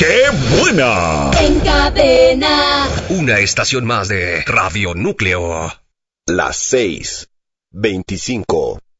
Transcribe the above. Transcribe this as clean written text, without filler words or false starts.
¡Qué buena! En Cadena. Una estación más de Radio Núcleo. Las 6:25.